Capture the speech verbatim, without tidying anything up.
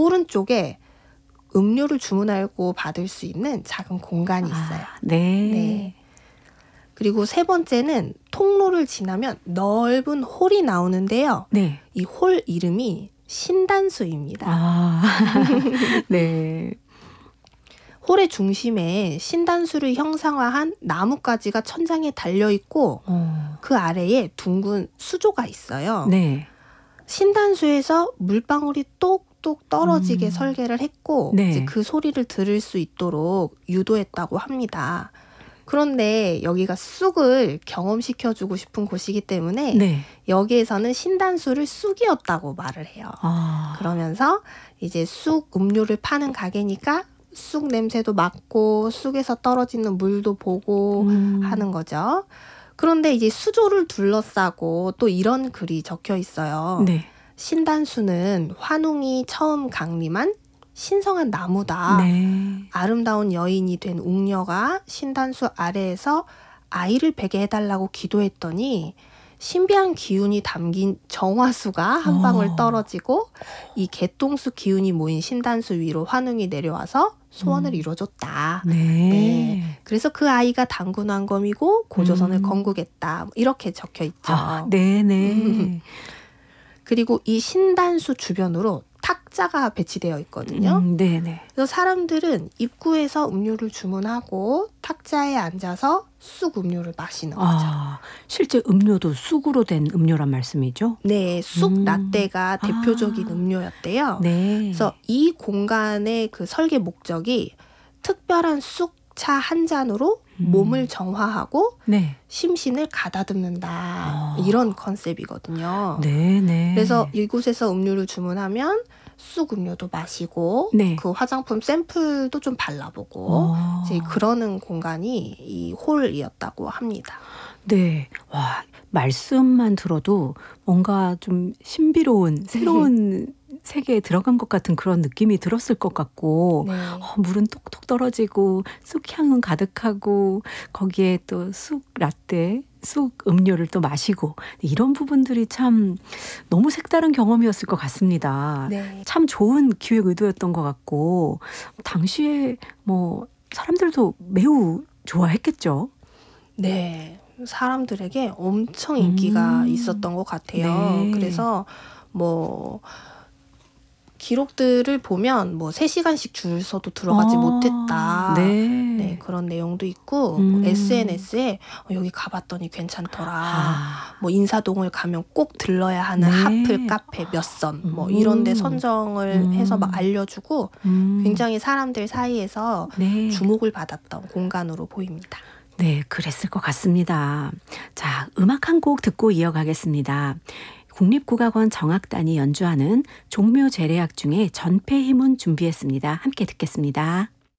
오른쪽에 음료를 주문하고 받을 수 있는 작은 공간이 있어요. 아, 네. 네. 그리고 세 번째는 통로를 지나면 넓은 홀이 나오는데요. 네. 이 홀 이름이 신단수입니다. 아, 네. 홀의 중심에 신단수를 형상화한 나뭇가지가 천장에 달려있고 어. 그 아래에 둥근 수조가 있어요. 네. 신단수에서 물방울이 똑똑 떨어지게 음. 설계를 했고 네. 이제 그 소리를 들을 수 있도록 유도했다고 합니다. 그런데 여기가 쑥을 경험시켜주고 싶은 곳이기 때문에 네. 여기에서는 신단수를 쑥이었다고 말을 해요. 아. 그러면서 이제 쑥 음료를 파는 가게니까 쑥 냄새도 맡고 쑥에서 떨어지는 물도 보고 음. 하는 거죠. 그런데 이제 수조를 둘러싸고 또 이런 글이 적혀 있어요. 네. 신단수는 환웅이 처음 강림한 신성한 나무다. 네. 아름다운 여인이 된 웅녀가 신단수 아래에서 아이를 베게 해달라고 기도했더니 신비한 기운이 담긴 정화수가 한 방울 어. 떨어지고 이 개똥수 기운이 모인 신단수 위로 환웅이 내려와서 소원을 음. 이뤄줬다. 네. 네. 그래서 그 아이가 당군왕검이고 고조선을 음. 건국했다. 이렇게 적혀 있죠. 아, 네네. 그리고 이 신단수 주변으로 탁자가 배치되어 있거든요. 음, 네네. 그래서 사람들은 입구에서 음료를 주문하고 탁자에 앉아서 쑥 음료를 마시는 거죠. 아, 실제 음료도 쑥으로 된 음료란 말씀이죠? 네, 쑥 음. 라떼가 대표적인 아. 음료였대요. 네. 그래서 이 공간의 그 설계 목적이 특별한 쑥차 한 잔으로 음. 몸을 정화하고 네. 심신을 가다듬는다. 아. 이런 컨셉이거든요. 네네. 그래서 이곳에서 음료를 주문하면 쑥 음료도 마시고 네. 그 화장품 샘플도 좀 발라보고 어. 이제 그러는 공간이 이 홀이었다고 합니다. 네. 와, 말씀만 들어도 뭔가 좀 신비로운 새로운 세계에 들어간 것 같은 그런 느낌이 들었을 것 같고 네. 어, 물은 톡톡 떨어지고 쑥향은 가득하고 거기에 또 쑥 라떼, 쑥 음료를 또 마시고 이런 부분들이 참 너무 색다른 경험이었을 것 같습니다. 네. 참 좋은 기획 의도였던 것 같고 당시에 뭐 사람들도 매우 좋아했겠죠. 네. 사람들에게 엄청 인기가 음. 있었던 것 같아요. 네. 그래서 뭐 기록들을 보면 뭐 세 시간씩 줄 서도 들어가지 아, 못했다. 네. 네, 그런 내용도 있고 음. 뭐 에스엔에스에 어, 여기 가봤더니 괜찮더라. 아. 뭐 인사동을 가면 꼭 들러야 하는 네. 핫플 카페 몇 선 뭐 음. 이런 데 선정을 음. 해서 막 알려주고 음. 굉장히 사람들 사이에서 네. 주목을 받았던 공간으로 보입니다. 네, 그랬을 것 같습니다. 자, 음악 한 곡 듣고 이어가겠습니다. 국립국악원 정악단이 연주하는 종묘 제례악 중에 전폐희문 준비했습니다. 함께 듣겠습니다.